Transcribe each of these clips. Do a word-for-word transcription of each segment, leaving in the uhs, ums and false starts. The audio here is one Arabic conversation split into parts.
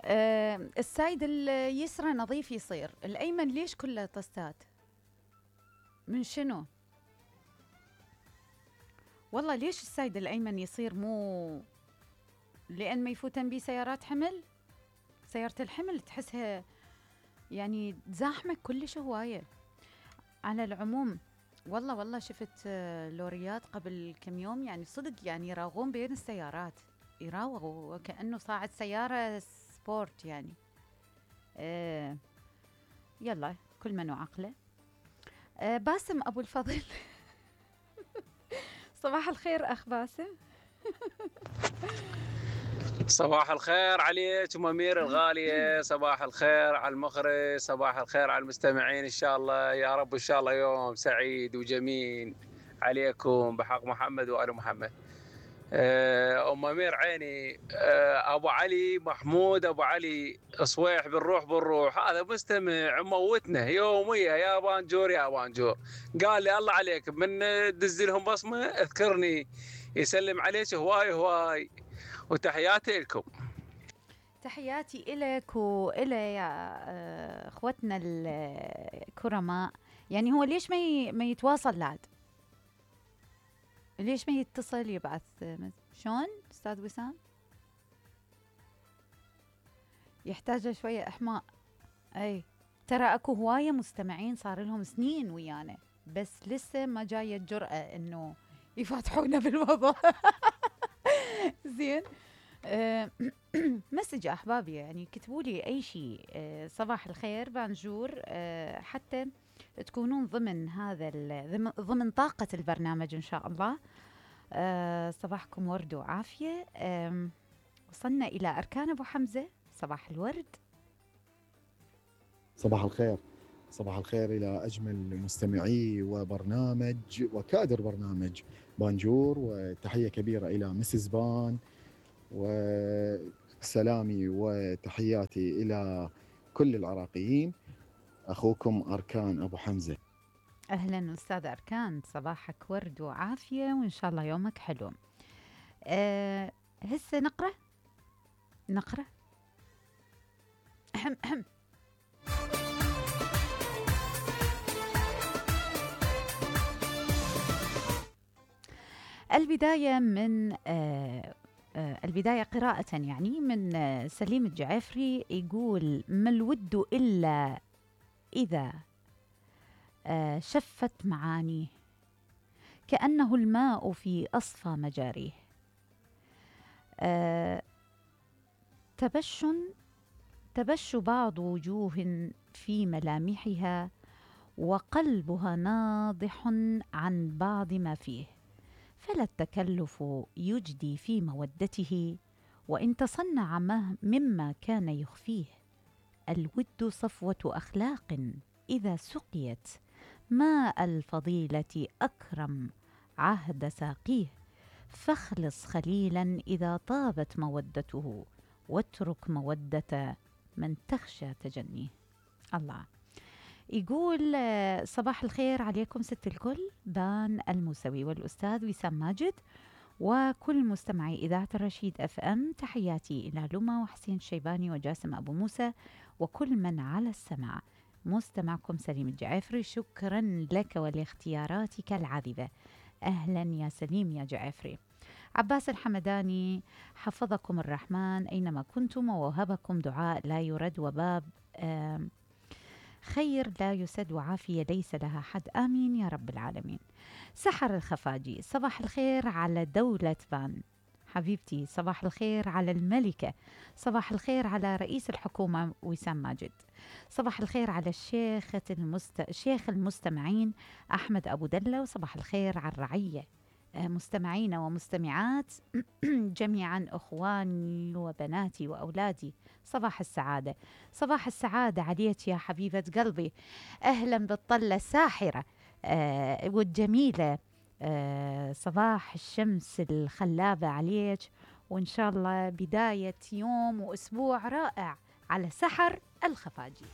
آه السايد اليسرى نظيف يصير، الأيمن ليش كله طستات؟ من شنو؟ والله ليش السايد الأيمن يصير مو لأن ما يفوتن بيه سيارات حمل؟ سيارة الحمل تحسها يعني زاحمة كلش هواية. على العموم والله والله شفت آه، لوريات قبل كم يوم، يعني صدق يعني يراوغون بين السيارات، يراوغوا وكأنه صاعد سيارة سبورت يعني. آه يلا كل من وعقله. آه باسم أبو الفضل صباح الخير أخ باسم. صباح الخير عليك ام امير الغاليه، صباح الخير على المخرج، صباح الخير على المستمعين. ان شاء الله يا رب ان شاء الله يوم سعيد وجميل عليكم بحق محمد وال محمد. آه، ام امير عيني، آه، ابو علي محمود ابو علي صويح بنروح بنروح، هذا مستمع موتنا يوميا يا بانجور يا بانجور. قال لي الله عليك من دز لهم بصمه اذكرني، يسلم عليك هواي هواي، وتحياتي لكم. تحياتي إلك وإلى يا آه، اخوتنا الكرماء. يعني هو ليش ما ي... ما يتواصل لاد؟ ليش ما يتصل يبعث مس- شلون استاذ وسام؟ يحتاج شويه احماء. اي ترى اكو هوايه مستمعين صار لهم سنين ويانا، بس لسه ما جايه الجرأة انه يفتحونا بالموضوع. زين. أه مسج احبابي، يعني كتبوا لي اي شيء. أه صباح الخير بانجور، أه حتى تكونون ضمن هذا ال- ضمن ضمن طاقة البرنامج ان شاء الله. أه صباحكم ورد وعافية. أم، وصلنا إلى أركان أبو حمزة. صباح الورد. صباح الخير، صباح الخير إلى أجمل مستمعي وبرنامج وكادر برنامج بانجور، وتحية كبيرة إلى مسز بان، وسلامي وتحياتي إلى كل العراقيين. أخوكم أركان أبو حمزة. أهلا أستاذ أركان، صباحك ورد وعافية وإن شاء الله يومك حلو. أه هسه نقرأ نقرأ أحم أحم. البداية من آه آه البداية قراءة يعني من آه سليم الجعفري، يقول: ما الود إلا إذا آه شفت معانيه، كأنه الماء في أصفى مجاريه. آه تبش تبش بعض وجوه في ملامحها، وقلبها ناضح عن بعض ما فيه، فلا التكلف يجدي في مودته، وإن تصنع مما كان يخفيه. الود صفوة أخلاق إذا سقيت، ماء الفضيلة أكرم عهد ساقيه. فاخلص خليلا إذا طابت مودته، واترك مودة من تخشى تجنيه. الله. يقول: صباح الخير عليكم ست الكل، بان الموسوي والأستاذ وسام ماجد وكل مستمعي إذاعة الرشيد أف أم. تحياتي إلى لما وحسين الشيباني وجاسم أبو موسى وكل من على السماع. مستمعكم سليم الجعفري، شكرا لك ولاختياراتك العذبة. أهلا يا سليم يا جعفري. عباس الحمداني: حفظكم الرحمن أينما كنتم، ووهبكم دعاء لا يرد، وباب خير لا يسد، وعافية ليس لها حد، آمين يا رب العالمين. سحر الخفاجي: صباح الخير على دولة بان حبيبتي، صباح الخير على الملكة، صباح الخير على رئيس الحكومة وسام ماجد، صباح الخير على الشيخ المست... شيخ المستمعين أحمد أبو دلة، وصباح الخير على الرعية مستمعين ومستمعات جميعا، أخواني وبناتي وأولادي. صباح السعادة، صباح السعادة عليك يا حبيبة قلبي. أهلا بالطلة الساحرة آه والجميلة، آه صباح الشمس الخلابة عليك، وإن شاء الله بداية يوم وأسبوع رائع على سحر الخفاجي.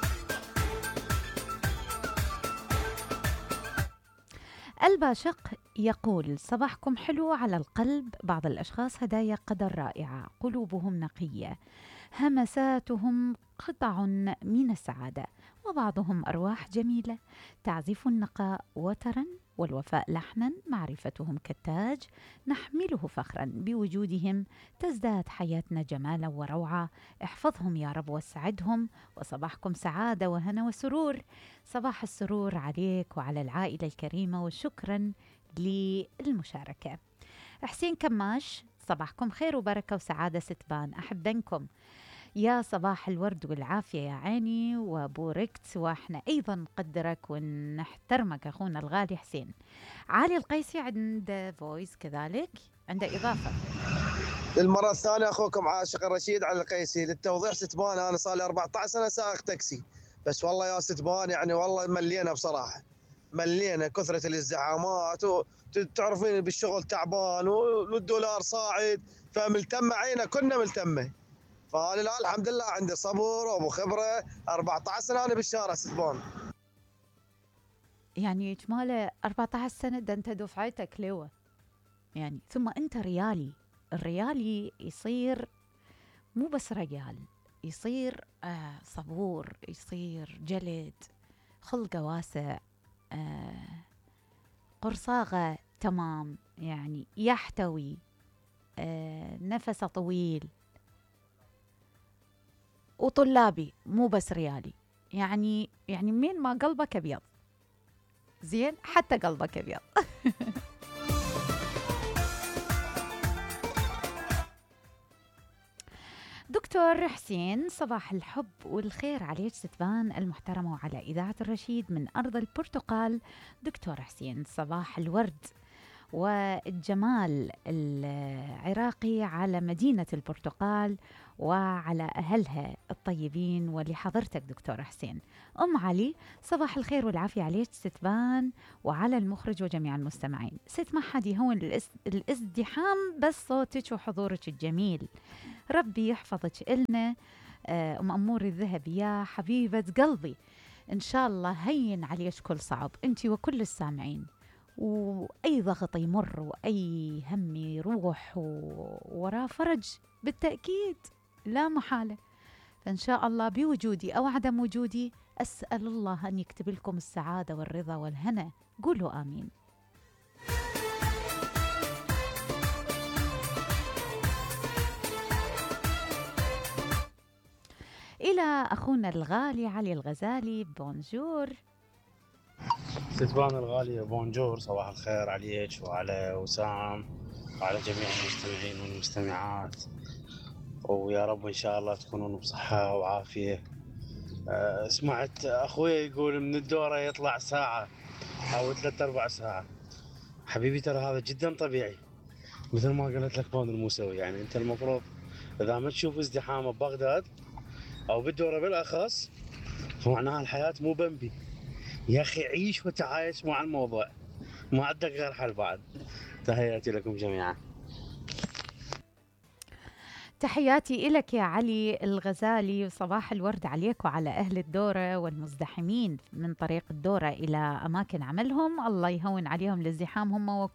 الباشق يقول صباحكم حلو على القلب. بعض الأشخاص هدايا قدر رائعة، قلوبهم نقية، همساتهم قطع من السعادة، وبعضهم أرواح جميلة تعزف النقاء وترا والوفاء لحنا، معرفتهم كالتاج نحمله فخرا، بوجودهم تزداد حياتنا جمالا وروعة. احفظهم يا رب وسعدهم، وصباحكم سعادة وهنا وسرور. صباح السرور عليك وعلى العائلة الكريمة، وشكرا للمشاركة. حسين كماش، صباحكم خير وبركة وسعادة ستبان، أحبنكم. يا صباح الورد والعافية يا عيني وبوركت، واحنا أيضا نقدرك ونحترمك أخونا الغالي حسين. علي القيسي عنده فويس كذلك، عنده إضافة. للمرة الثانية أخوكم عاشق الرشيد علي القيسي. للتوضيح ستبان أنا صار لي أربعة عشر سنة سائق تاكسي، بس والله يا ستبان يعني والله ملينا بصراحة، ملينا كثرة الازدحامات، وتعرفين بالشغل تعبان والدولار صاعد، فملتمة عينا كنا ملتمة. فأنا لا الحمد لله عندي صبر وأبو خبرة، أربعة عشر سنة أنا بالشارع ستبان. يعني جماله أربعة عشر سنة، ده أنت دفعتك لوا يعني. ثم أنت ريالي، الريالي يصير مو بس رجال، يصير آه صبور، يصير جلد، خلقه واسع، آه قرصاغة تمام، يعني يحتوي، آه نفسه طويل، وطلابي مو بس ريالي. يعني يعني من ما قلبك ابيض زين، حتى قلبك ابيض. دكتور حسين، صباح الحب والخير عليك ستبان المحترمة وعلى إذاعة الرشيد من أرض البرتقال. دكتور حسين، صباح الورد والجمال العراقي على مدينة البرتقال وعلى أهلها الطيبين ولحضرتك دكتور حسين. أم علي، صباح الخير والعافية عليك ستبان وعلى المخرج وجميع المستمعين. ست ما حد يهون الاس- الازدحام، بس صوتك وحضورك الجميل. ربي يحفظك إلنا. آه، أم أمور الذهب يا حبيبة قلبي، إن شاء الله هين عليك كل صعب أنت وكل السامعين، وأي ضغط يمر وأي هم يروح وراه فرج بالتأكيد لا محالة. فإن شاء الله بوجودي أو عدم وجودي أسأل الله أن يكتب لكم السعادة والرضا والهنا. قولوا آمين. إلى أخونا الغالي علي الغزالي، بونجور. ستبان الغالية بونجور، صباح الخير عليك وعلى وسام وعلى جميع المستمعين والمستمعات، ويا رب إن شاء الله تكونون بصحة وعافية. أه، سمعت أخوي يقول من الدورة يطلع ساعة أو ثلاثة أربع ساعة. حبيبي ترى هذا جدا طبيعي، مثل ما قلت لك بون الموسوي. يعني أنت المفروض إذا ما تشوف ازدحام ببغداد أو بالدورة بالأخص فمعناها الحياة مو بنبي. يا أخي عيش وتعايش مع الموضوع، ما عندك غير حل بعد. تحياتي لكم جميعا. تحياتي إلك يا علي الغزالي، وصباح الورد عليك وعلى أهل الدورة والمزدحمين من طريق الدورة إلى أماكن عملهم. الله يهون عليهم الازدحام هم